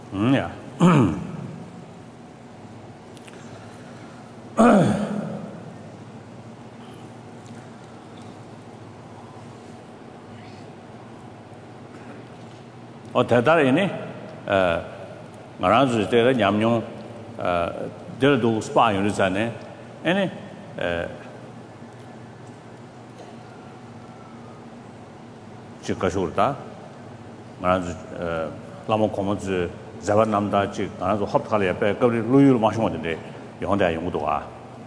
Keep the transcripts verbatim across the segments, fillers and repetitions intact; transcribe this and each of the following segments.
음, 야. 어, 대단하네. 어, 말아주 때가 냠뇽 어, 들도 스파 유리잖아요. 아니, 에 지가쇼다. 말아주 어, 라모 코먼즈 자반남다 지 말아주 합탈에 앞에 거기 루유를 마시는데 영대 연구도 와.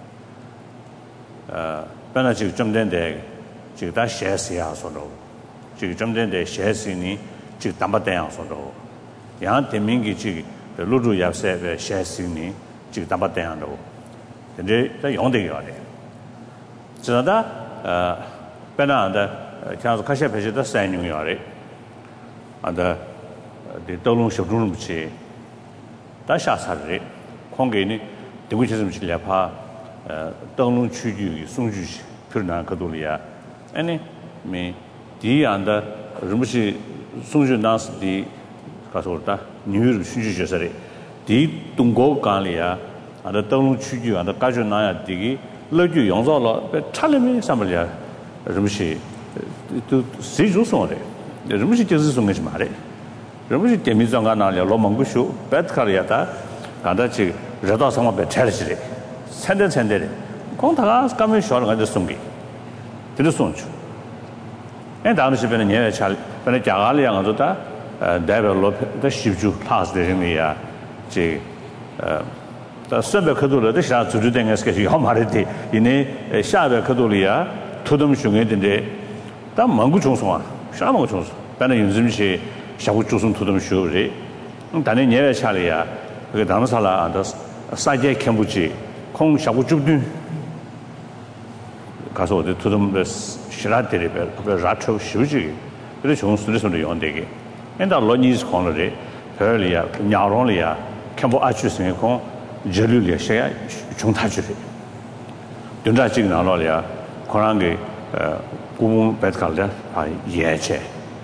어, 변화 지금 좀 된데 지금 다 셰스야 소로. 지금 좀 된데 셰스니 지금 담바대양 소로. 양 대민기 지금 루루 yap세 셰스니 지금 담바대양도. 근데 다 영대가 돼. 저다 어 변화한다 그냥 가셔 배제다 사인용이래. 안다 이 돌롱 쇼루는 붙이 다샤사래. 공개니 대구체좀 실려파 어 돌롱 추주 송주시 표현한 거돌이야. 아니 미 디안다 rum시 송주 나스디 가서다 뉴를 순주셔서래. 디 동고 간리야. 안다 돌롱 추주 안다 가져 나야 되기 러주 용서로 차림이 삼을야. rum시 또 세주송래. rum시 제스 송게 말해. rum시 재미상가 나려 로망구쇼 배트카리아다. 간다치 저도 상마 배차르시래. 산데 산데. 공다가 까면 쇼를 가져 송기. 들을 송주. 에 다음에 집에는 얘 잘, 근데 자갈이랑 어쩌다 데벨롭 더 쉽주 클래스 되는이야. 제 어, 더 선배 그들도 시작 주주된 것이 요 말이지. 이내 샤베 그들이야. 토덤 중에인데 다 망구 종송아. 샤망구 종송. 반은 윤심시 샤구 조선 토덤 쇼리. 단에 얘 차리야. 그 다음 살아 안다 사제 캠부지 콩 샤구 주든 가서 어디 토덤 시라데리 그 라초 쉬우지. 그래 좋은 스트레스로 연대게. 엔다 로니스 콘레 헐리야 냐론리야 캠보 아추스네 콘 절류리야 셔야 중타주리. 된다 지금 나로리야. 코란게 어 구문 배트칼다 아 예체.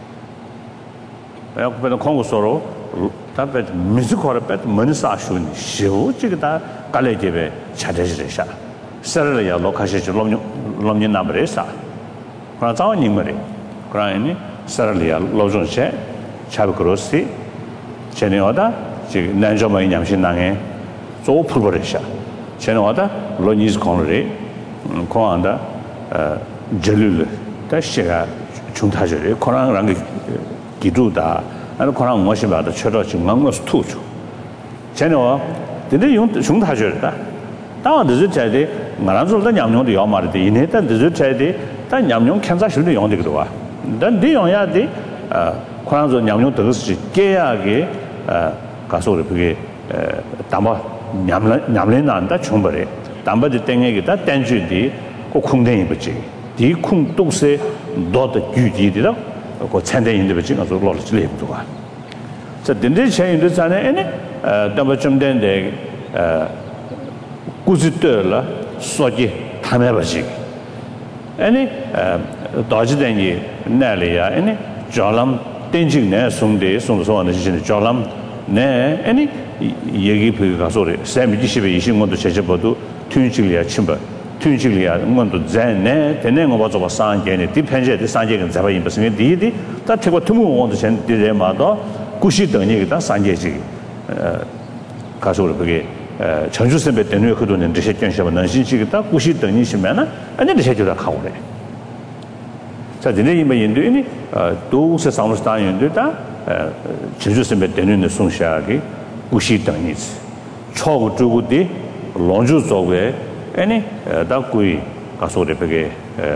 내가 그때 콩고서로 답에 미스코르 배트 먼사슈니 쇼지다 갈레제베 차데지레샤. 서르야 로카시지 롬 롬니 나브레사. 그러나 자원이 말이. 그러니 서르야 로존셰 차브크로시 제네오다 지금 난조마이 냠신낭에 조풀버레샤. 제네오다 로니스 콘레 코안다 어 절룰 다시가 중타절에 코랑랑 기두다 아니 코랑 무엇이 봐도 처로 중앙거 스투죠. 제네오 근데 용 중타절다. 다만 늦을 때에 말아줄다 냠용도 요 말이데 이내다 늦을 때에 다 냠용 캔사실도 용되기도 와. 난 내용야데 어 코랑조 냠용 더스 깨야게 어 가서 그게 담아 냠래 냠래 난다 충분해. 담바지 땡에기다 땡주디 그 쿵댕이 붙지. 디 쿵독세 너도 규지디다. 그 찬대인데 붙지 가서 로르지 레부도 와. 자 딘데 차인도 자네 에네 어 담바 좀 된데 어 구지터라 소지 담해버지. 아니 도지den이 날이야. 아니 졸람 땡징네 송데 송소하는 지진 졸람 네 아니 얘기 그 가서래. 삼십에 이십원도 제접어도 튠직이야 침바. 튠직이야 뭔도 전에 되는 거 봐서 상계네 디펜제의 상계는 잡아 임버스면 디디 다 태고 투무 원도 전 디레마도 구시 등이다 상계지. 어 가서래 그게 전주선배 때문에 그도는 리셋견시하고 난신식이다 구시 등이시면은 아니 리셋주다 가오래. 자, 근데 이번 인도인이 도우세 상무스탄 인도다 전주선배 때문에 송샤기 구시 등이지. 초고 주고디 론주 쪽에 아니 다구이 가서래 그게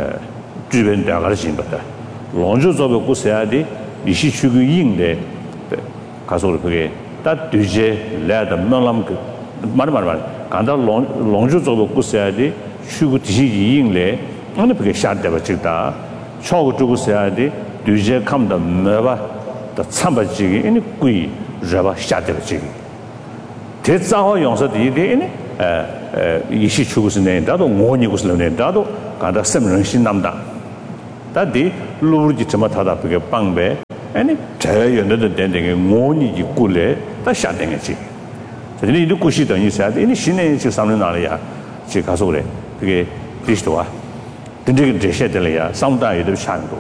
주변 대가를 진거다. 론주 쪽에 구세야디 이시추기 인데 가서래 그게 다 뒤제 레다 명람 그 말 말 말 간다 롱주 쪽도 구세야디 추구 디시 인래 어느 그게 샤데 버치다 초고 주고 세야디 뒤제 감다 메바 더 참바지기 이니 꾸이 저바 샤데 버치기 대자호 용서디 이니 에 이시 추구스네 나도 모니구스네 나도 간다 셈는 신남다 다디 루르지 좀 타다 그게 빵배 아니 자연의 된den게 모니지 꿀래 다 샤댕이지. 저는 이거 고시等于啥? 이니 신의 저 삼는 날이야. 지 가서 그래. 그게 그리스도와 근데 그 제시들이야. 상다에도 샤는 거.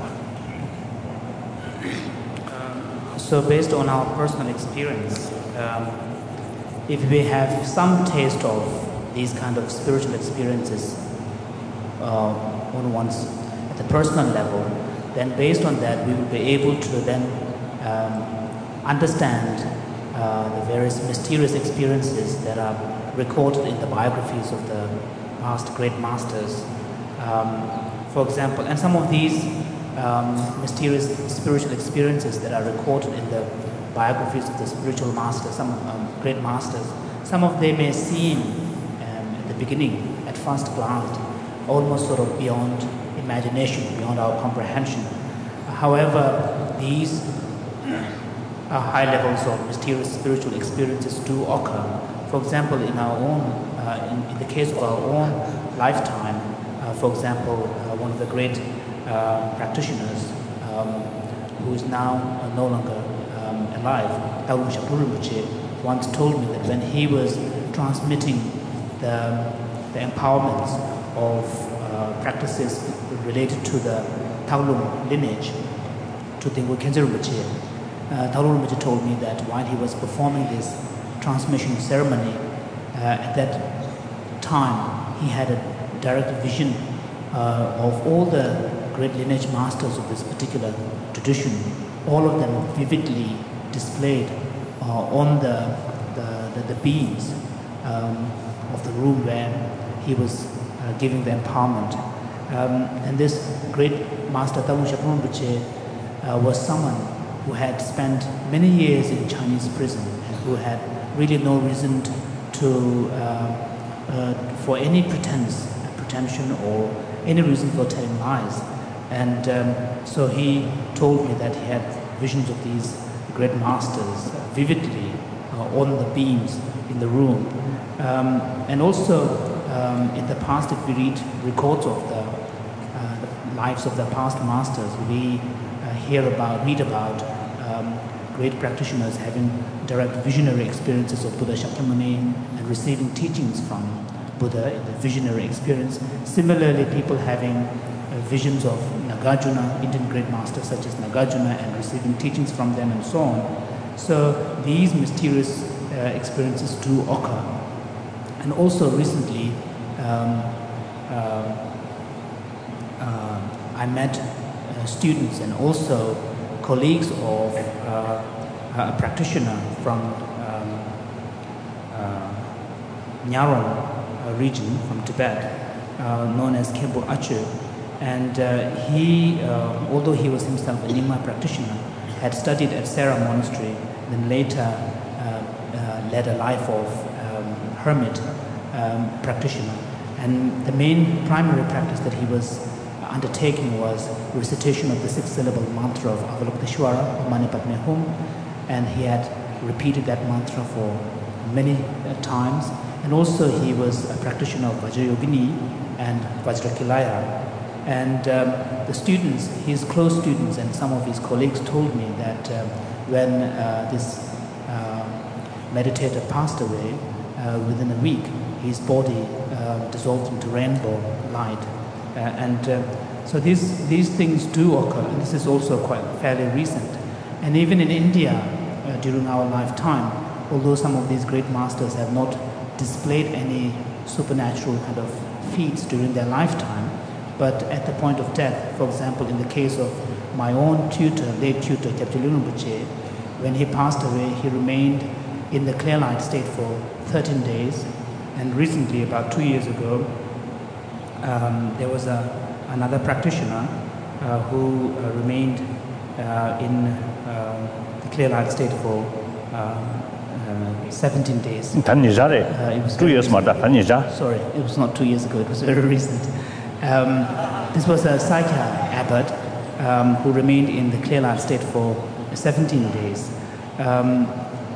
So based on our personal experience, um, if we have some taste of these kind of spiritual experiences uh, on one's at the personal level, then based on that we will be able to then um, understand uh, the various mysterious experiences that are recorded in the biographies of the past great masters. Um, for example, and some of these um, mysterious spiritual experiences that are recorded in the biographies of the spiritual masters, some um, great masters, some of them may seem um, at the beginning, at first glance, almost sort of beyond imagination, beyond our comprehension. However, these uh, high levels of mysterious spiritual experiences do occur. For example, in our own, uh, in, in the case of our own lifetime, uh, for example, uh, one of the great uh, practitioners um, who is now uh, no longer um, alive, Taung Shapuru Rinpoche, once told me that when he was transmitting the, the empowerments of uh, practices related to the Taolung lineage to Tengku Khyentse Rinpoche, uh, Taolung Rinpoche told me that while he was performing this transmission ceremony, uh, at that time he had a direct vision uh, of all the great lineage masters of this particular tradition, all of them vividly displayed uh, on the, the, the, the beams um, of the room where he was uh, giving the empowerment. Um, and this great master Taung Shapuru Rinpoche uh, was someone who had spent many years in Chinese prison and who had really no reason to, uh, uh, for any pretense, pretension or any reason for telling lies. And um, so he told me that he had visions of these great masters vividly uh, on the beams in the room. Um, and also um, in the past, if we read records of the, uh, the lives of the past masters, we uh, hear about, read about um, great practitioners having direct visionary experiences of Buddha Shakyamuni and receiving teachings from Buddha in the visionary experience. Similarly, people having uh, visions of Nagarjuna, Indian great masters such as Nagarjuna, and receiving teachings from them and so on. So these mysterious uh, experiences do occur. And also recently, um, uh, uh, I met uh, students and also colleagues of uh, a practitioner from um, uh, Nyarong region from Tibet, uh, known as Khenpo Achu. And uh, he, uh, although he was himself a Nyingma practitioner, had studied at Sera Monastery, then later uh, uh, led a life of um, hermit um, practitioner. And the main primary practice that he was undertaking was recitation of the six-syllable mantra of Avalokiteshvara, Mani Padme Hum, and he had repeated that mantra for many uh, times. And also he was a practitioner of Vajrayogini and Vajrakilaya. And um, the students, his close students and some of his colleagues told me that uh, when uh, this uh, meditator passed away, uh, within a week, his body uh, dissolved into rainbow light. Uh, and uh, so these, these things do occur, and this is also quite fairly recent. And even in India, uh, during our lifetime, although some of these great masters have not displayed any supernatural kind of feats during their lifetime, but at the point of death, for example, in the case of my own tutor, late tutor, Kyabje Lungpa Rinpoche, when he passed away, he remained in the clear light state for thirteen days. And recently, about two years ago, um, there was a, another practitioner uh, who uh, remained uh, in uh, the clear light state for uh, uh, seventeen days. Uh, it was two years ago. Sorry, it was not two years ago, it was very recent. Um, this was a Sakya abbot um, who remained in the clear light state for seventeen days. Um,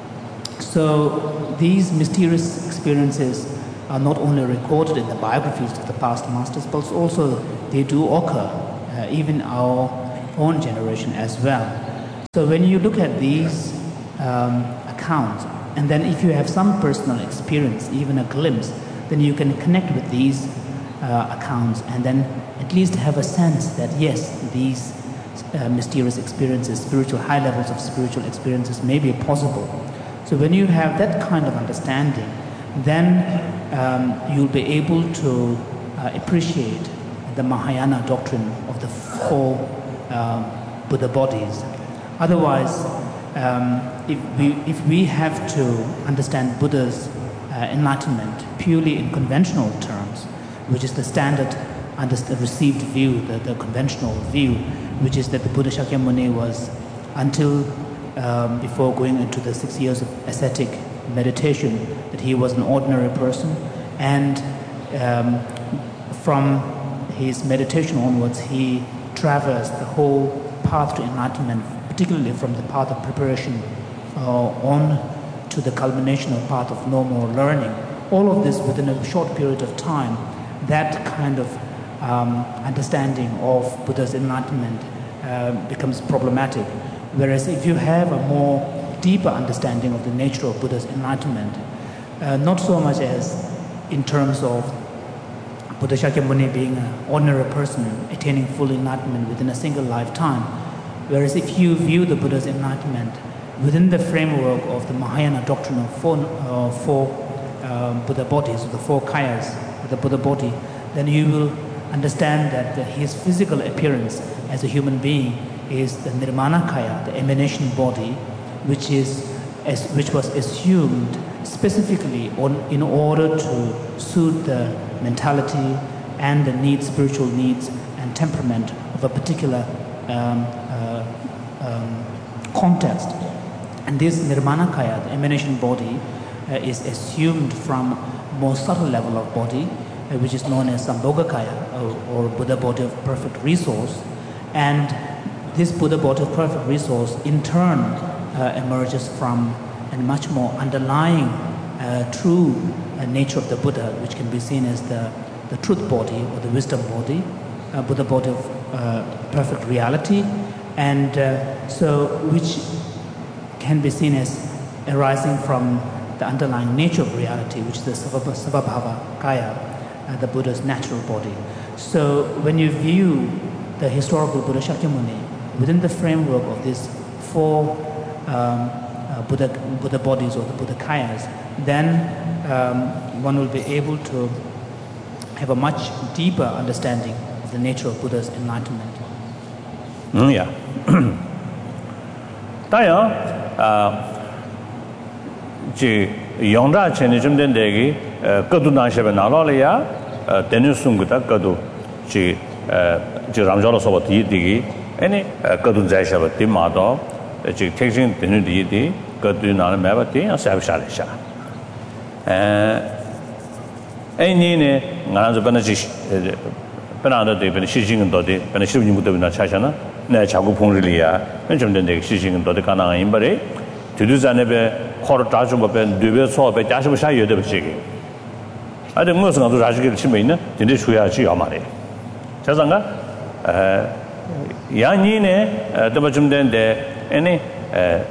so these mysterious experiences are not only recorded in the biographies of the past masters, but also they do occur uh, even our own generation as well. So when you look at these um, accounts, and then if you have some personal experience, even a glimpse, then you can connect with these uh, accounts and then at least have a sense that yes, these uh, mysterious experiences, spiritual, high levels of spiritual experiences may be possible. So when you have that kind of understanding, then um, you'll be able to uh, appreciate the Mahayana doctrine of the four um, Buddha bodies. Otherwise, um, if, we, if we have to understand Buddha's uh, enlightenment purely in conventional terms, which is the standard under the received view, the, the conventional view, which is that the Buddha Shakyamuni was, until um, before going into the six years of ascetic meditation, that he was an ordinary person, and um, from his meditation onwards, he traversed the whole path to enlightenment, particularly from the path of preparation uh, on to the culmination of path of no more learning. All of this within a short period of time. That kind of um, understanding of Buddha's enlightenment uh, becomes problematic. Whereas if you have a more deeper understanding of the nature of Buddha's enlightenment, uh, not so much as in terms of Buddha Shakyamuni being an ordinary person attaining full enlightenment within a single lifetime, whereas if you view the Buddha's enlightenment within the framework of the Mahayana doctrine of four, uh, four uh, Buddha bodies, the four kayas, the Buddha body, then you will understand that the, his physical appearance as a human being is the Nirmana Kaya, the emanation body, which is as, which was assumed specifically on, in order to suit the mentality and the needs, spiritual needs and temperament of a particular um, uh, um, context. And this Nirmana Kaya, the emanation body, uh, is assumed from more subtle level of body, uh, which is known as Sambhogakaya, or, or Buddha body of perfect resource. And this Buddha body of perfect resource in turn uh, emerges from a much more underlying uh, true uh, nature of the Buddha, which can be seen as the, the truth body or the wisdom body, uh, Buddha body of uh, perfect reality, and uh, so which can be seen as arising from the underlying nature of reality, which is the Savabhava Kaya, uh, the Buddha's natural body. So when you view the historical Buddha Shakyamuni within the framework of these four um, uh, Buddha, Buddha bodies or the Buddha Kayas, then um, one will be able to have a much deeper understanding of the nature of Buddha's enlightenment. Mm, yeah. uh, 지 영자 전에 좀 된 데기 거도 나셔베 나라려야 되는 순간다 거도 지 지 ramjalo 디디기 아니 거도 자셔베 디마도 지 택신 되는 디디 거도 나는 매바티 사브샤르샤 에 애니네 나라서 번지 번아도 되는 시징은 도데 번지 시징은 도나 차샤나 내 자고 봉리리야 좀 된 데기 시징은 도데 가능한 임바레 두두자네베 코르 다주모베 두베 소베 자시부 샤여데 버지기 아데 무슨 것도 자시기를 치면 있는 근데 줘야지 야마래 자상가 에 야니네 더버 좀 된데 아니 에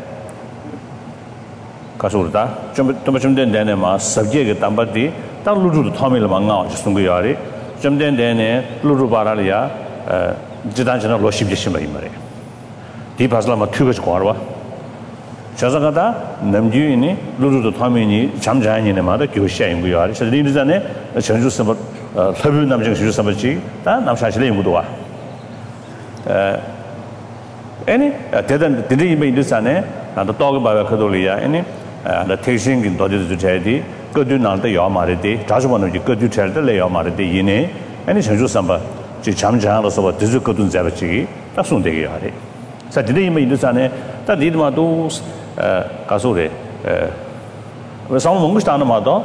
가서다 좀 더버 좀 된데네 마 서브젝트 담바디 딱 루루도 타밀 망가 중국이야리 좀 된데네 루루 바라리아 에 지단전을 로십지 심이 말이야 디바슬라마 튜브스 거와 자자가다 남주인이 루루도 타미니 잠자인이네 마다 교시아인 거야. 그래서 리드전에 전주서버 서뷰 남정 주서버지 다 남샤실의 무도와. 에 아니 대단 드리면 인도산에 나도 떡 바바 커돌이야. 아니 나 택싱긴 도저도 주제디 거두 나한테 야마르디 자주만은 거두 찰때 레 야마르디 이네 아니 전주서버 지 잠자로서 드즈 거둔 잡지 딱 손대게 하래. 자 드리면 인도산에 다 리드마도 가소래 에 상무 뭔가 마도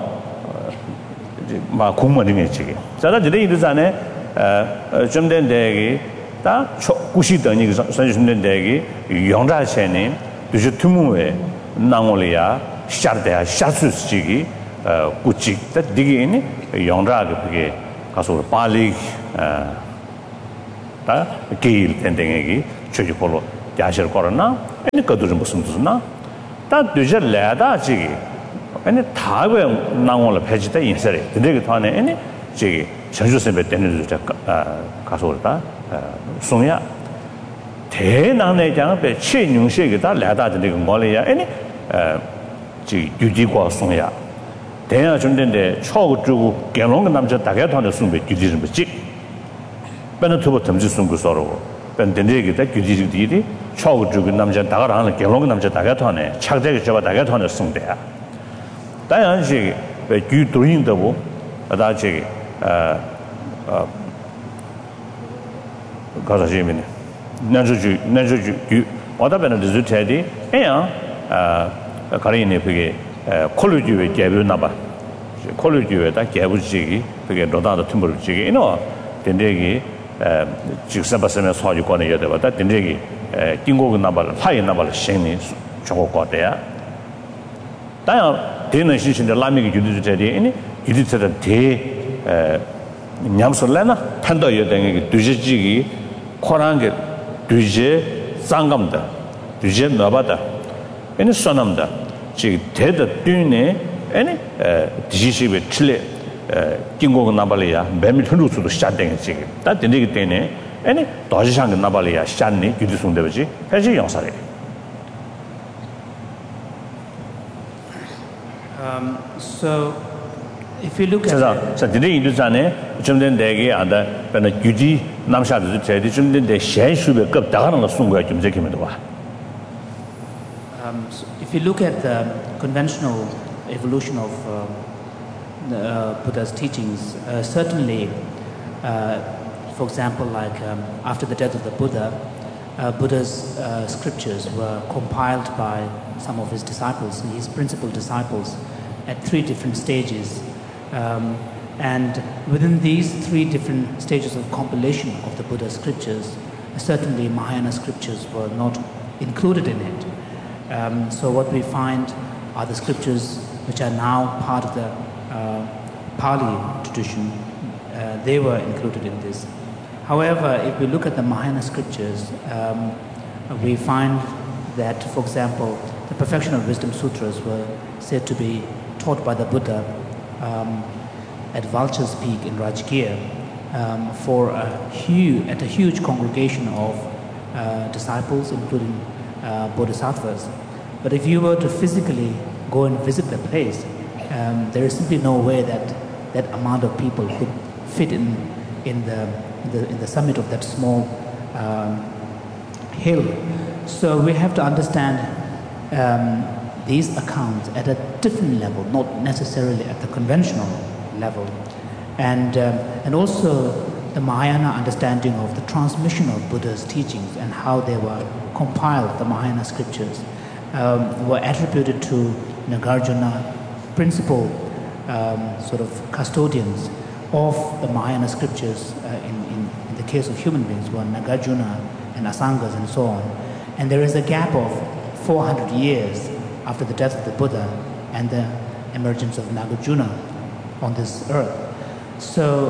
마 공무원이 지기 자다 저래 이르잖아요 좀 된데기 다 구시더니 선생님 된데기 영자체님 dus 투무에 나올이야 샤르데야 샤수스지기 구치 다 디기니 영자가 그게 가서 빨리 다 게일 텐데기 저기 폴로 야실 거라나 아니 그도 좀 무슨 무슨나 다 되저 레다 지기 아니 다에 나온을 배지다 인설이 근데 그 안에 아니 저기 전주선배 때는 저 가서 그러다 송야 대난의 장을 배 최능식이다 레다的那个뭐래야 아니 어 지 유지과 송야 대야 준는데 초고 주고 개롱 남자 다게 돈을 숨배 유지 좀 지 배는 두번 덤지 숨고 서로 ben denregi da gyuji di chogu zhugu namja daga rang gelong namja daga thone chagde ge daga thone sungde ya da yan ji be gyu duyin de bu da ji呃呃가서 지면은 난주주 난주주 어다변의 리즈테디 에야 아 가리네 그게 콜루주에 개변나 봐 콜루주에다 개부지기 그게 로다도 틈벌지기 이노 된대기 에 직사바스면 소유권에 여대보다 된대기 에 띵고가 나발 하이 나발 신이 저거 거대야 다야 되는 신신의 라미기 유리주제디 이니 유리주제 대 냠솔래나 판도 여댕이 두지지기 코란게 두제 상감다 두제 나바다 에니 소남다 지 대다 뒨네 에니 디지시베 칠레 킹고가 나발이야 매미 흔루수도 시작된 지기 다 되기 때문에 에니 도지상가 나발이야 시작네 유디송되지 해지 영사래 um so if you look at 자, 자, 근데 이 전에 좀 된 대게 안다. 변은 규지 남샤도 제대 좀 된데 셴슈베 급 다가는 거 순거야 좀 제기면도 봐. Um so if you look at the conventional evolution of uh, the, uh, Buddha's teachings, uh, certainly uh, for example like um, after the death of the Buddha, uh, Buddha's uh, scriptures were compiled by some of his disciples, his principal disciples, at three different stages. Um, and within these three different stages of compilation of the Buddha's scriptures, certainly Mahayana scriptures were not included in it. Um, so what we find are the scriptures which are now part of the uh, Pali tradition. Uh, they were included in this. However, if we look at the Mahayana scriptures, um, we find that, for example, the Perfection of Wisdom Sutras were said to be taught by the Buddha Um, at Vulture's Peak in Rajgir um, for a huge, at a huge congregation of uh, disciples, including uh, bodhisattvas. But if you were to physically go and visit the place, um, there is simply no way that that amount of people could fit in in the in the, in the summit of that small um, hill. So we have to understand Um, these accounts at a different level, not necessarily at the conventional level. And, um, and also the Mahayana understanding of the transmission of Buddha's teachings and how they were compiled, the Mahayana scriptures, um, were attributed to Nagarjuna, principal um, sort of custodians of the Mahayana scriptures uh, in, in, in the case of human beings were Nagarjuna and Asangas and so on. And there is a gap of four hundred years after the death of the Buddha and the emergence of Nagarjuna on this earth. So,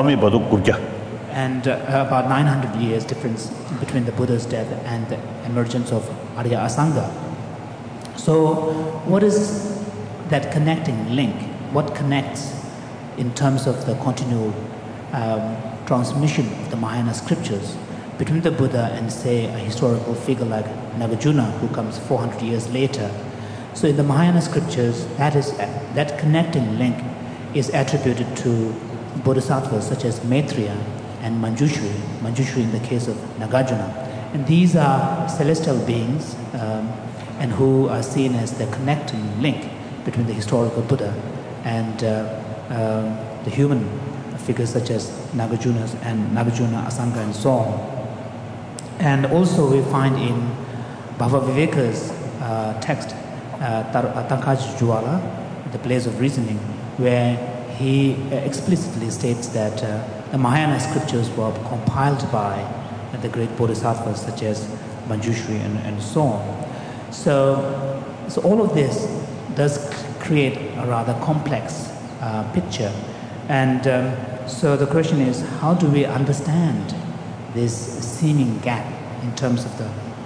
and uh, about nine hundred years difference between the Buddha's death and the emergence of Arya Asanga. So, what is that connecting link? What connects in terms of the continual um, transmission of the Mahayana scriptures between the Buddha and, say, a historical figure like Nagarjuna, who comes four hundred years later? So in the Mahayana scriptures, that is that connecting link is attributed to bodhisattvas such as Maitreya and Manjushri, Manjushri in the case of Nagarjuna. And these are celestial beings um, and who are seen as the connecting link between the historical Buddha and uh, uh, the human figures such as Nagarjuna and Nagarjuna, Asanga and so on. And also we find in Bhava Viveka's uh, text, uh, Tankaj Jwala, The Place of Reasoning, where he explicitly states that uh, the Mahayana scriptures were compiled by the great bodhisattvas such as Manjushri and, and so on. So, so all of this does create a rather complex uh, picture. And um, so the question is, how do we understand this seeming gap in terms of the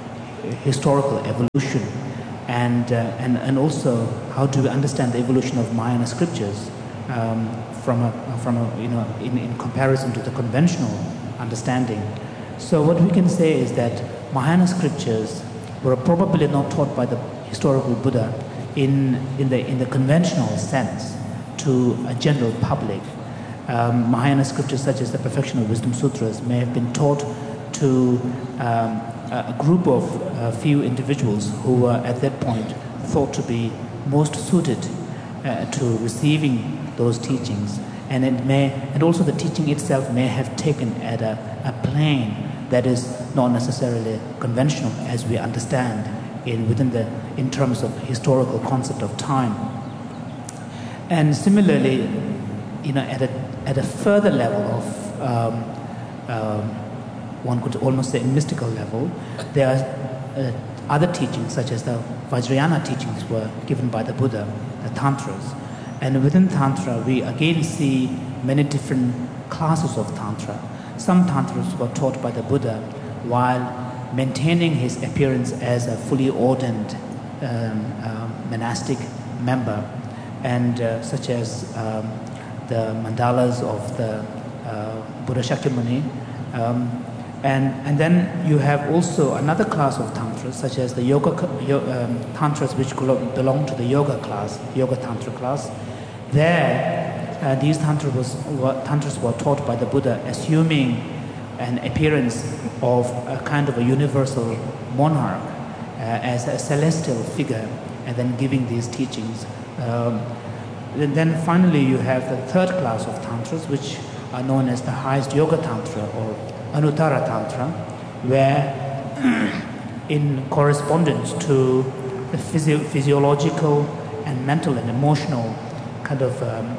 historical evolution, and, uh, and, and also how do we understand the evolution of Mahayana scriptures um, from, a, from a, you know, in, in comparison to the conventional understanding. So what we can say is that Mahayana scriptures were probably not taught by the historical Buddha in, in, the, in the conventional sense to a general public. Um, Mahayana scriptures such as the Perfection of Wisdom Sutras may have been taught to um, a group of uh, few individuals who were at that point thought to be most suited uh, to receiving those teachings, and it may, and also the teaching itself may have taken at a, a plane that is not necessarily conventional as we understand in within the in terms of historical concept of time. And similarly, you know, at a at a further level of um, um, one could almost say a mystical level, there are uh, other teachings such as the Vajrayana teachings were given by the Buddha, the Tantras. And within Tantra, we again see many different classes of Tantra. Some Tantras were taught by the Buddha while maintaining his appearance as a fully ordained um, uh, monastic member, and uh, such as um, the mandalas of the uh, Buddha Shakyamuni. Um, and, and then you have also another class of Tantras, such as the yoga um, Tantras, which belong to the yoga class, yoga Tantra class. There, uh, these Tantras, was, were, Tantras were taught by the Buddha, assuming an appearance of a kind of a universal monarch uh, as a celestial figure, and then giving these teachings. Um, and then finally you have the third class of Tantras, which are known as the highest yoga Tantra or Anuttara Tantra, where in correspondence to the physio physiological and mental and emotional kind of um,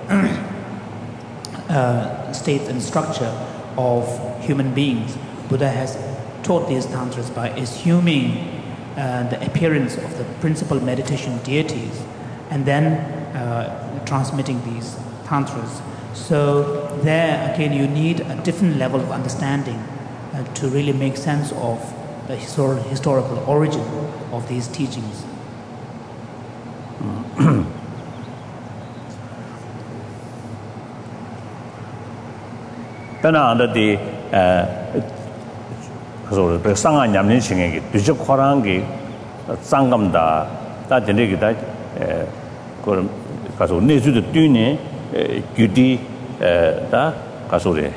uh, state and structure of human beings, Buddha has taught these tantras by assuming uh, the appearance of the principal meditation deities and then uh, transmitting these tantras. So there again you need a different level of understanding uh, to really make sense of the histor historical origin of these teachings. Pena under the so the Sangha Nyamni Chingegi, Duja Korangi, Sangamda, that the Negita, Kaso Nezu the Dune, Gudi, da Kasore,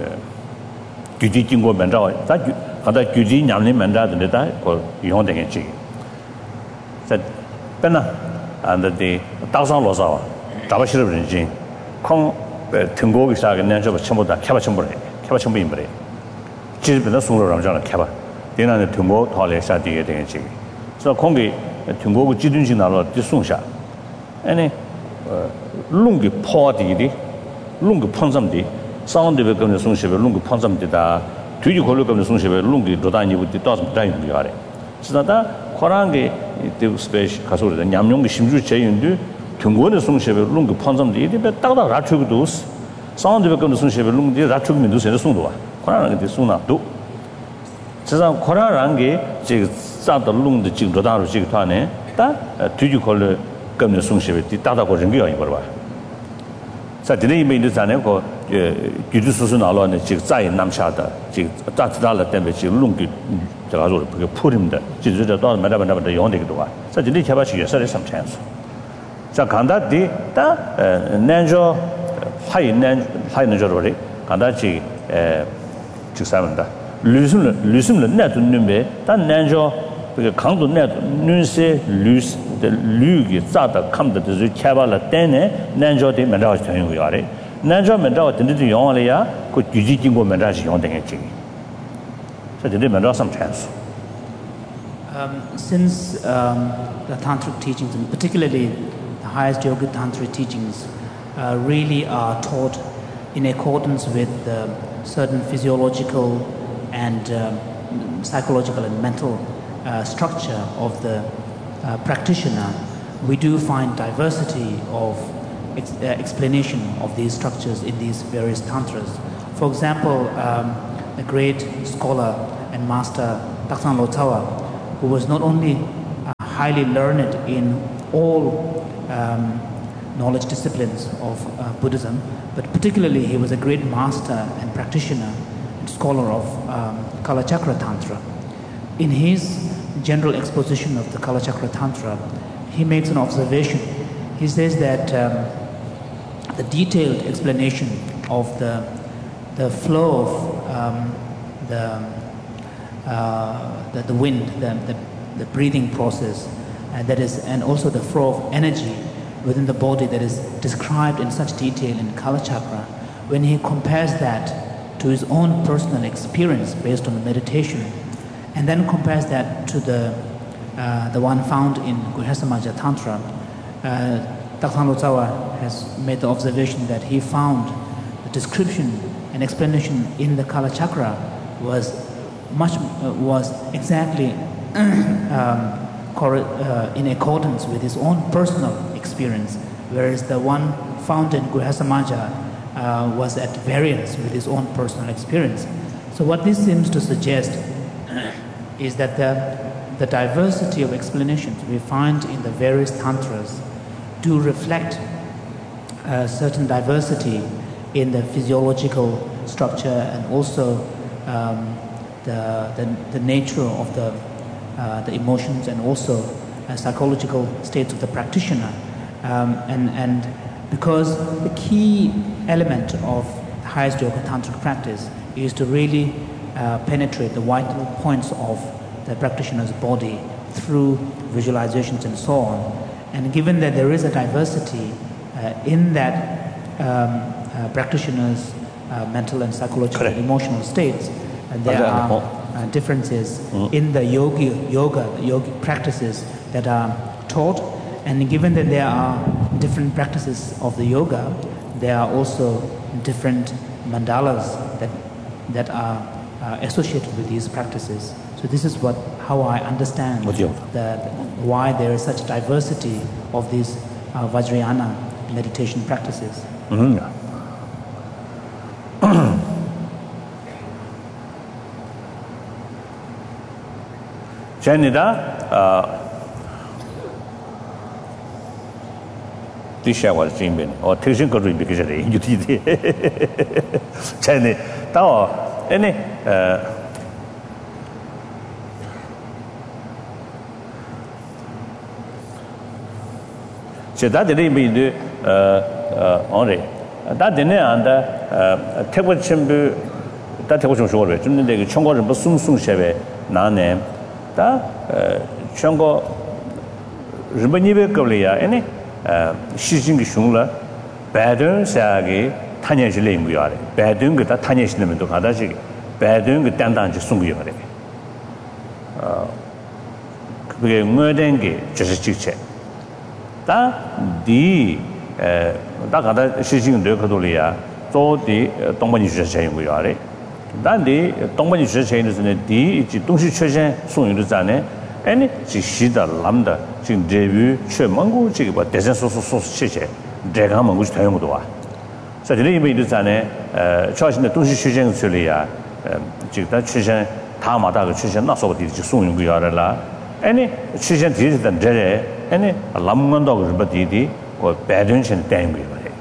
Gudi Jingo Manda, that Kada Gudi Nyamni Manda, the Neta, or Yonding Chi. Said Pena under the Thousand Losawa, Tabashir Rinjin, Kong. Tungo is a natural Chamboda, Cabachambore, Cabachambimbre. She's been a sooner of John Caba. Then on the Tungo, Tole Sati getting a chick. So Kongi, Tungo, Jidunjin, the Sunsha. Any Lungi Porti, Lungi Ponsam, sound of the Sunship, Lungi Ponsam dida, two you call look of the Sunship, Lungi, Dodani with the dozen time yard. So that Korangi, the space Kasur, the Yamyong Shimju Chayundu. Tungo Sunship, Lungi Ponsam, but Tata Ratchuk dos, sound of the Sunship, Lungi Ratchuk Mindus and Sundua, Koran the Suna do. Says Korangi, Santa Lung the Childodaro Chitane, that do you call the Gumna Sunship, the Tata Koringia in Borba. Saturday made the Zaneco, Judususunalo and the Chik Zai Namshata, Tatala temperature, Lungi, put him there. She's the daughter, Madame, the Yondik Dua. Saturday Kabashi, there is some chance. So Kanda di ta Nanjo high nan high Nanjo Kanda chi Chisamanda. Lusum Lusum the net numbe, ta Nanjo because Kandu net nunse lus the Lugi Zata come to the Kavala Dene, Nanjo de Mandaj Tanyari. Nanjo Mandaj didn't do Yonia, could you jingo Mandaj Yonding. So they did Mandaj some chance. Um, since um, the tantric teachings, and particularly the highest yoga tantric teachings, uh, really are taught in accordance with uh, certain physiological and uh, psychological and mental uh, structure of the uh, practitioner, we do find diversity of ex uh, explanation of these structures in these various tantras. For example, um, the great scholar and master Taksan Lotsawa who was not only uh, highly learned in all um, knowledge disciplines of uh, Buddhism, but particularly he was a great master and practitioner and scholar of um, Kalachakra Tantra. In his general exposition of the Kalachakra Tantra, he makes an observation. He says that um, the detailed explanation of the, the flow of um, the, uh, the, the wind, the, the, the breathing process, uh, that is, and also the flow of energy within the body that is described in such detail in Kalachakra, when he compares that to his own personal experience based on the meditation, and then compares that to the, uh, the one found in Guhyasamaja Tantra, uh, Daktang Lotsawa has made the observation that he found the description and explanation in the Kalachakra was much uh, was exactly um, uh, in accordance with his own personal experience, whereas the one found in Guhyasamaja uh, was at variance with his own personal experience. So what this seems to suggest is that the, the diversity of explanations we find in the various tantras do reflect a certain diversity in the physiological structure and also um, the, the, the nature of the, uh, the emotions and also uh, psychological states of the practitioner. Um, and, and because the key element of the highest yoga tantric practice is to really uh, penetrate the vital points of the practitioner's body through visualizations and so on. And given that there is a diversity uh, in that um, uh, practitioner's uh, mental and psychological and emotional states, and there are uh, differences mm. in the yogi, yoga, the yogic practices that are taught. And given that there are different practices of the yoga, there are also different mandalas that, that are uh, associated with these practices. So this is what how I understand the, the, why there is such diversity of these uh, Vajrayana meditation practices. Mm-hmm. Janida Tisha was dreaming or teaching good because you did China Tao any uh that didn't mean the only that didn't and uh take what chimbu that was sure it in the Chongo and Basum Sung Sheve Nane that Chongo Ribanibe Korea any Shijing Shungla Badun Sagi Tanya Jilim we are Badung that Tanya Shim to Hadaji Badung Dandan Sungi uh Murdengi just a check. 다 디 에 다가다 시징 르카돌이야 조디 동반이 주제인 거야래 단디 동반이 주제인은 디 이지 동시 최신 소유를 자네 아니 지시다 람다 지금 데뷔 최망고 지금 뭐 대선 소소 소소 체제 내가 먹고 싶다는 것도 와 사실은 이미 자네 에 최신의 동시 최신 소리야 지금 다 최신 다마다 그 최신 나서 어디 지 소유 거야라 아니 최신 뒤에다 데레 아니 람건도 그버디디 그 배든신 땡이 그래.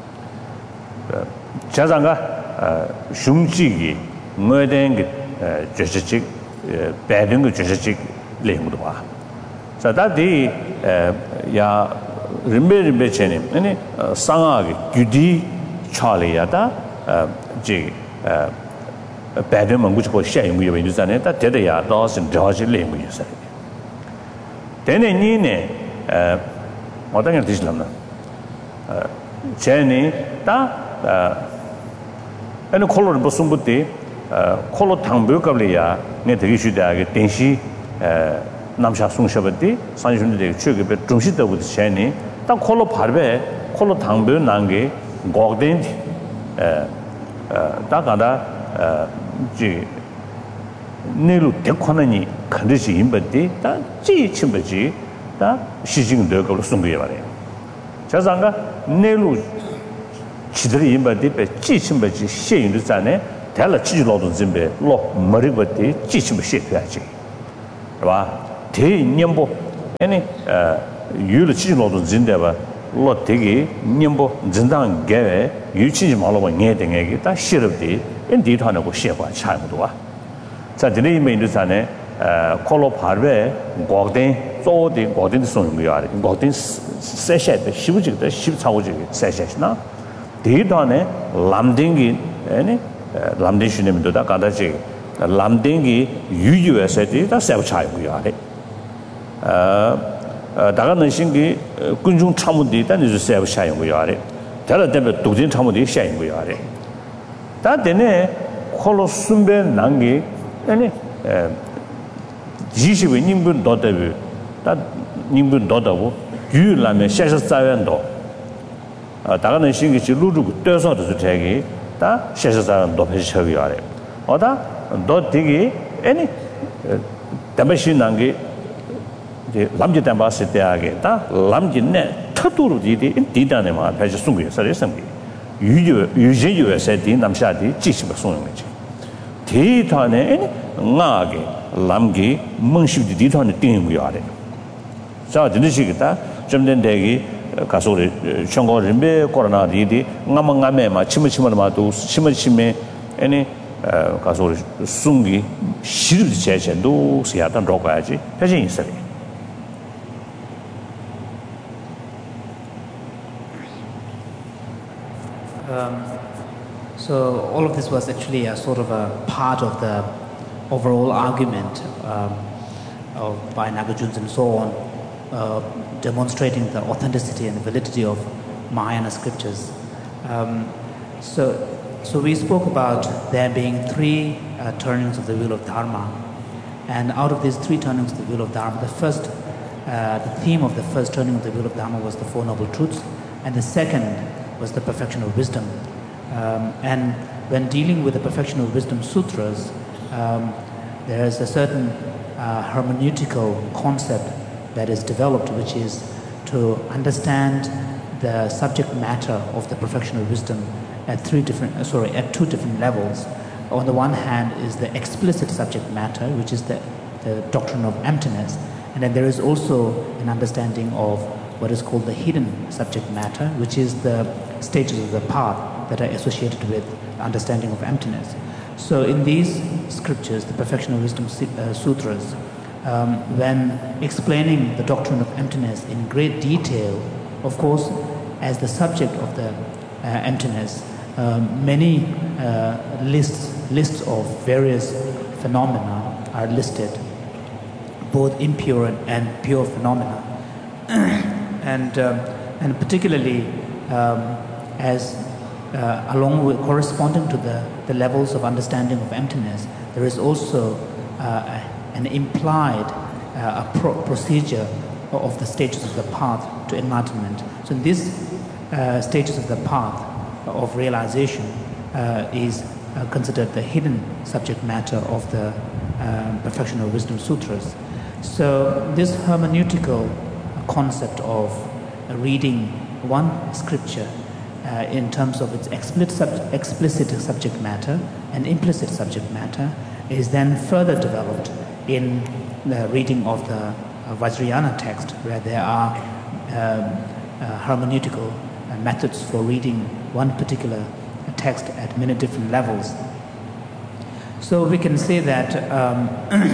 자장가 슝지기 뭐된 게 저식 배든 거 저식 레무도 봐. 자다디 야 림베림베체님 아니 상하게 규디 차리야다 지 배든 뭔가 셔용 거 있잖아요. 다 대대야 도스 저식 레무 있어요. 되네 니네 에 어떤 게 되실랍나 어 제니 다 에는 콜로를 무슨 부터 어 콜로 당부급이야 내 되게 쉬다게 den시 에 남샤 송셔버디 산준데 최근에 중시되고 제니 딱 콜로 발베 콜로 당부 난게 고된 에 다가다 어지 내로 대권하니 컨디션 임버디 다 지침버지 다 시징 되고 숨겨야 말이야. 자상가 내로 지들이 임버디 배 지침버지 시행도 자네 달라 지지로도 준비 로 머리버디 지침버 시켜야지. 봐. 대 냠보 아니 유를 지로도 진대바 로 되게 냠보 진당 개 유치지 말로 nghe 되게 다 싫었디 인디하고 시행과 차이도 와 자, 저는 이메일 산에 어 콜로 파르베 고든 조디 고든 소는 거야. 고든 세셔도 시부지도 시부차고지 세셔나 대단에 람딩이 아니 람딩시님도 가다지 람딩이 유유에서도 다 세부차고야. 어 다가는 신기 군중 참문디 단지 세부차고야. 다른 때문에 도진 참문디 샤인고야. 다 되네 콜로 순배 난기 아니 에 지시의 님분 너더비 다 님분 너더고 유라면 샤샤자연도 아 다가는 신기지 루루고 떼서도 되게 다 샤샤자연도 배치하기로 하래 어다 너 되게 아니 담배신 게 이제 남지 담바스 때하게 다 남지네 터도로 디디 디다네 마 배치 숨게 서래성기 유유 유제유에서 디 남샤디 지시가 쏘는 거지 대단에 나게 람기 멍십디 디탄의 띵이야. 자, 진짜시겠다. 좀 된대기 가서리 청고림베 코로나 디디 나망나메마 치무치무마도 치무치메 아니 가서리 숭기 시르디 제제도 시야단 로가야지. 패신 있어요. Um So all of this was actually a sort of a part of the overall argument um, of, by Nagarjuna and so on, uh, demonstrating the authenticity and validity of Mahayana scriptures. Um, so, so we spoke about there being three uh, turnings of the wheel of Dharma, and out of these three turnings of the wheel of Dharma, the first, uh, the theme of the first turning of the wheel of Dharma was the Four Noble Truths, and the second was the perfection of wisdom. Um, and when dealing with the Perfection of Wisdom Sutras, um, there is a certain uh, hermeneutical concept that is developed, which is to understand the subject matter of the Perfection of Wisdom at three different, uh, sorry, at two different levels. On the one hand is the explicit subject matter, which is the, the doctrine of emptiness, and then there is also an understanding of what is called the hidden subject matter, which is the stages of the path that are associated with understanding of emptiness. So in these scriptures, the Perfection of Wisdom uh, Sutras, um, when explaining the doctrine of emptiness in great detail, of course, as the subject of the uh, emptiness, um, many uh, lists, lists of various phenomena are listed, both impure and pure phenomena. and, um, and particularly um, as Uh, along with corresponding to the, the levels of understanding of emptiness, there is also uh, an implied uh, a pro- procedure of the stages of the path to enlightenment. So in these uh, stages of the path of realization uh, is uh, considered the hidden subject matter of the uh, Perfection of Wisdom Sutras. So this hermeneutical concept of reading one scripture Uh, in terms of its explicit, sub- explicit subject matter and implicit subject matter is then further developed in the reading of the uh, Vajrayana text, where there are um, uh, hermeneutical uh, methods for reading one particular text at many different levels. So we can say that, um,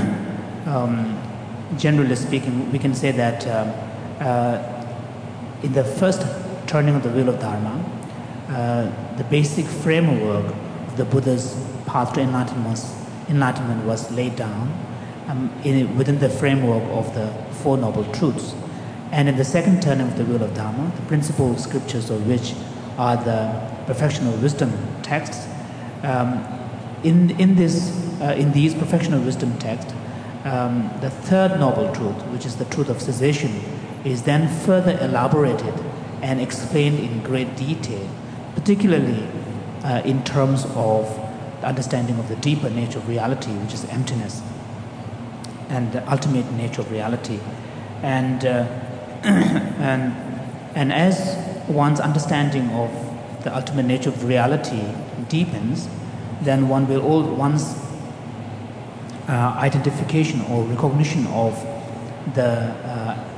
um, generally speaking, we can say that um, uh, in the first turning of the wheel of Dharma, Uh, the basic framework of the Buddha's path to enlightenment, enlightenment was laid down um, in, within the framework of the Four Noble Truths. And in the second turning of the wheel of Dharma, the principal scriptures of which are the Perfection of Wisdom texts, um, in, in, this, uh, in these Perfection of Wisdom texts, um, the third Noble Truth, which is the truth of cessation, is then further elaborated and explained in great detail, particularly uh, in terms of the understanding of the deeper nature of reality, which is emptiness, and the ultimate nature of reality. And, uh, and, and as one's understanding of the ultimate nature of reality deepens, then one will all, one's uh, identification or recognition of the uh,